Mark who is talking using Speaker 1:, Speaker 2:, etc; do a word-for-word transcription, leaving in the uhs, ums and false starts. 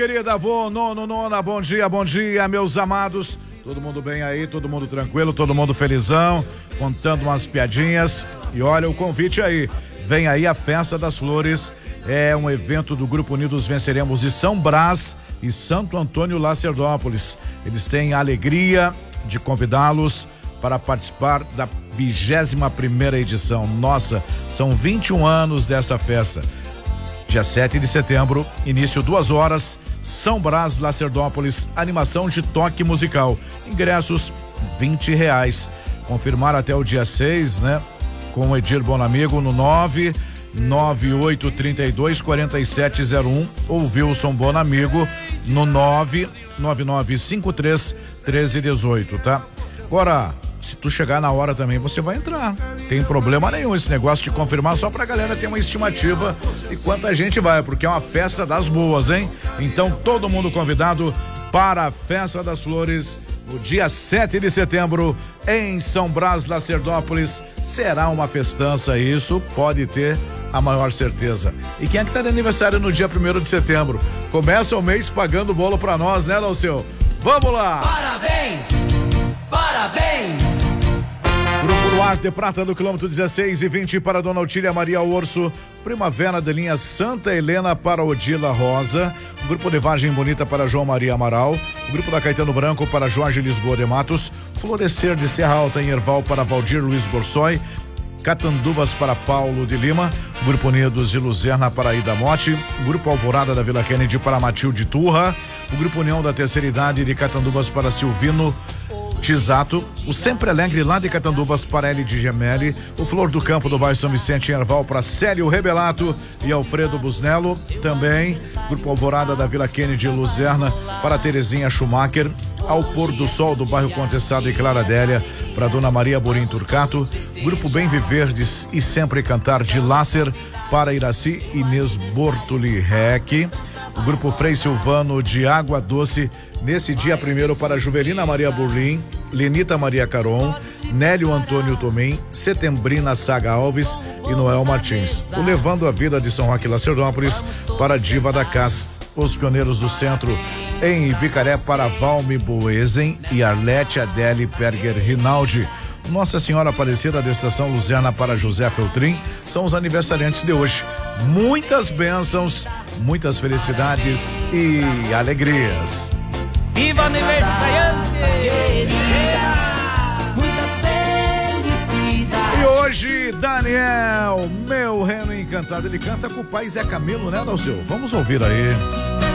Speaker 1: Querida avó, nono, nona, bom dia, bom dia, meus amados. Todo mundo bem aí, todo mundo tranquilo, todo mundo felizão, contando umas piadinhas. E olha o convite aí, vem aí a Festa das Flores, é um evento do Grupo Unidos Venceremos de São Brás e Santo Antônio Lacerdópolis. Eles têm a alegria de convidá-los para participar da vigésima primeira edição. Nossa, são vinte e um anos dessa festa. Dia sete de setembro, início duas horas, São Brás, Lacerdópolis, animação de toque musical. Ingressos vinte reais. Confirmar até o dia seis, né? Com o Edir Bonamigo no nove nove oito três dois quatro sete zero um ou Wilson Bonamigo no nove nove nove cinco três um três um oito, tá? Agora, se tu chegar na hora também, você vai entrar. Tem problema nenhum esse negócio de confirmar, só pra galera ter uma estimativa e quanta gente vai, porque é uma festa das boas, hein? Então, todo mundo convidado para a Festa das Flores, no dia sete de setembro, em São Brás, Lacerdópolis. Será uma festança, isso pode ter a maior certeza. E quem é que tá de aniversário no dia primeiro de setembro? Começa o mês pagando bolo pra nós, né, Lauceu? Vamos lá!
Speaker 2: Parabéns! Parabéns!
Speaker 1: Grupo Luar de Prata do quilômetro dezesseis e vinte para Dona Otília Maria Orso. Primavera de linha Santa Helena para Odila Rosa. O Grupo de Vargem Bonita para João Maria Amaral. O Grupo da Caetano Branco para Jorge Lisboa de Matos. Florescer de Serra Alta em Erval para Valdir Luiz Borsoi. Catanduvas para Paulo de Lima. Grupo Unidos de Luzerna para Ida Mote. Grupo Alvorada da Vila Kennedy para Matilde Turra. O Grupo União da Terceira Idade de Catanduvas para Silvino Tisato, o Sempre Alegre lá de Catanduvas para L de Gemelli, o Flor do Campo do bairro São Vicente em Erval para Célio Rebelato e Alfredo Busnello, também Grupo Alvorada da Vila Kennedy Luzerna para Terezinha Schumacher, ao Pôr do Sol do bairro Contestado e Clara Adélia para Dona Maria Borim Turcato, Grupo Bem Viverdes e Sempre Cantar de Lácer para Iraci Inês Bortoli Rec, o Grupo Frei Silvano de Água Doce nesse dia primeiro para Juvelina Maria Burlim, Lenita Maria Caron, Nélio Antônio Tomem, Setembrina Saga Alves e Noel Martins. O Levando a Vida de São Roque Lacerdópolis para Diva da Cas. Os Pioneiros do Centro em Ibicaré para Valme Boezen e Arlete Adele Perger Rinaldi. Nossa Senhora Aparecida da Estação Luzerna para José Feltrin são os aniversariantes de hoje. Muitas bênçãos, muitas felicidades e alegrias.
Speaker 2: Viva aniversariante! Muitas felicidades!
Speaker 1: E hoje, Daniel, meu reno encantado, ele canta com o pai Zé Camilo, né, Dalceu? Vamos ouvir aí.